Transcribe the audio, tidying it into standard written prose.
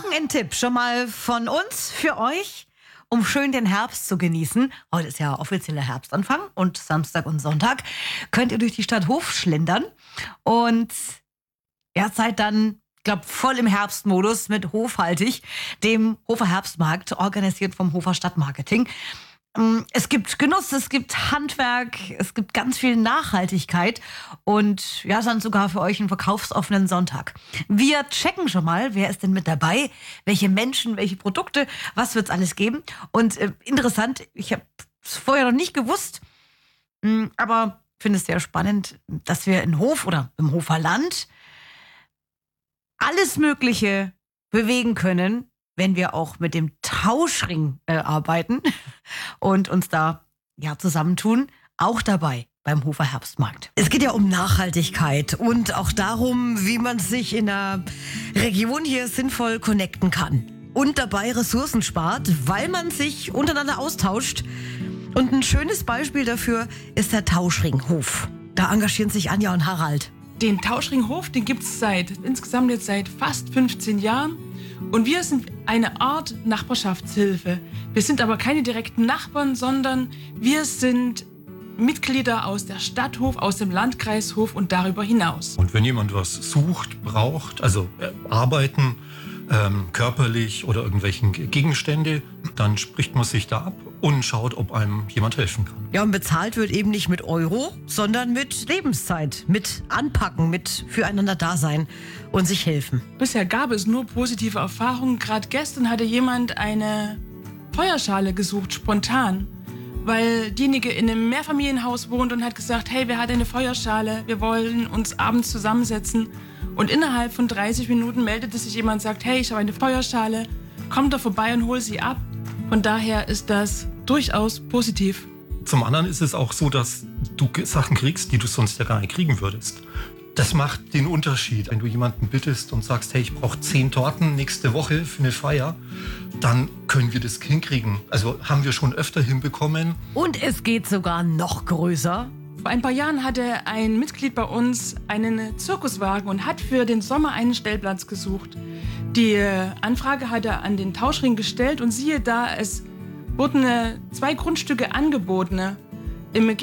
Wochenendtipp schon mal von uns für euch, um schön den Herbst zu genießen. Heute ist ja offizieller Herbstanfang und Samstag und Sonntag könnt ihr durch die Stadt Hof schlendern und seid dann, voll im Herbstmodus mit Hofhaltig, dem Hofer Herbstmarkt, organisiert vom Hofer Stadtmarketing. Es gibt Genuss, es gibt Handwerk, es gibt ganz viel Nachhaltigkeit und dann sogar für euch einen verkaufsoffenen Sonntag. Wir checken schon mal, wer ist denn mit dabei, welche Menschen, welche Produkte, was wird's alles geben. Und interessant, ich habe es vorher noch nicht gewusst, aber finde es sehr spannend, dass wir in Hof oder im Hofer Land alles Mögliche bewegen können, wenn wir auch mit dem Tauschring arbeiten und uns da zusammentun, auch dabei beim Hofer Herbstmarkt. Es geht ja um Nachhaltigkeit und auch darum, wie man sich in der Region hier sinnvoll connecten kann und dabei Ressourcen spart, weil man sich untereinander austauscht. Und ein schönes Beispiel dafür ist der Tauschringhof. Da engagieren sich Anja und Harald. Den Tauschringhof, den gibt es insgesamt jetzt seit fast 15 Jahren. Und wir sind eine Art Nachbarschaftshilfe. Wir sind aber keine direkten Nachbarn, sondern wir sind Mitglieder aus der Stadthof, aus dem Landkreishof und darüber hinaus. Und wenn jemand was sucht, braucht, also arbeiten, körperlich oder irgendwelchen Gegenstände, dann spricht man sich da ab und schaut, ob einem jemand helfen kann. Ja, und bezahlt wird eben nicht mit Euro, sondern mit Lebenszeit, mit Anpacken, mit füreinander da sein und sich helfen. Bisher gab es nur positive Erfahrungen. Gerade gestern hatte jemand eine Feuerschale gesucht, spontan, weil diejenige in einem Mehrfamilienhaus wohnt und hat gesagt, hey, wer hat eine Feuerschale? Wir wollen uns abends zusammensetzen. Und innerhalb von 30 Minuten meldete sich jemand und sagt, hey, ich habe eine Feuerschale, komm doch vorbei und hol sie ab. Von daher ist das durchaus positiv. Zum anderen ist es auch so, dass du Sachen kriegst, die du sonst ja gar nicht kriegen würdest. Das macht den Unterschied. Wenn du jemanden bittest und sagst, hey, ich brauche 10 Torten nächste Woche für eine Feier, dann können wir das hinkriegen. Also haben wir schon öfter hinbekommen. Und es geht sogar noch größer. Vor ein paar Jahren hatte ein Mitglied bei uns einen Zirkuswagen und hat für den Sommer einen Stellplatz gesucht. Die Anfrage hat er an den Tauschring gestellt und siehe da, es wurden 2 Grundstücke angeboten. Im